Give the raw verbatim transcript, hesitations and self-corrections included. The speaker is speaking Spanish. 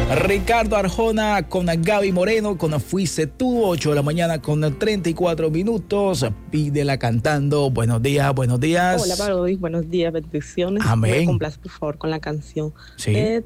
Ricardo Arjona con Gaby Moreno con Fuiste tú, ocho de la mañana con treinta y cuatro minutos. Pídela cantando. Buenos días, buenos días. Hola, Parodi, buenos días, bendiciones. Amén. Me complace, por favor, con la canción Sí. de